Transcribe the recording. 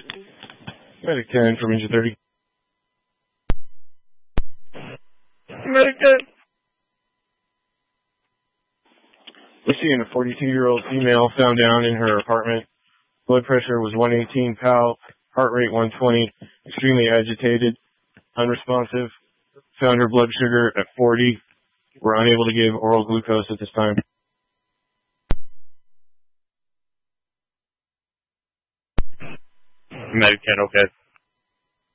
Medic 10 from engine 30. Medic 10. We're seeing a 42-year-old female found down in her apartment. Blood pressure was 118 PAL, heart rate 120, extremely agitated, unresponsive. Found her blood sugar at 40. We're unable to give oral glucose at this time. Medic 10, okay.